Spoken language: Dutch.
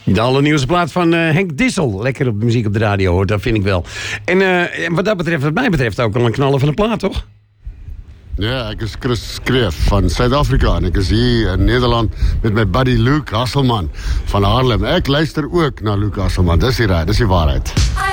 De allernieuwste plaat van Henk Dissel. Lekker op muziek op de radio hoort, dat vind ik wel. En wat mij betreft ook al een knaller van de plaat, toch? Ja, ek is Chris Skreef van Suid-Afrika en ek is hier in Nederland met my buddy Luke Hasselman van Haarlem. Ek luister ook na Luke Hasselman, dis die waarheid.